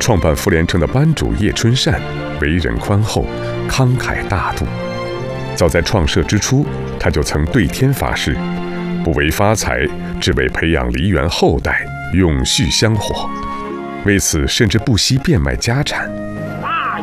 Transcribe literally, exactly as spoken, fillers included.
创办福连城的班主叶春善为人宽厚，慷慨大度。早在创设之初，他就曾对天发誓，不为发财，只为培养梨园后代，永续香火。为此，甚至不惜变卖家产。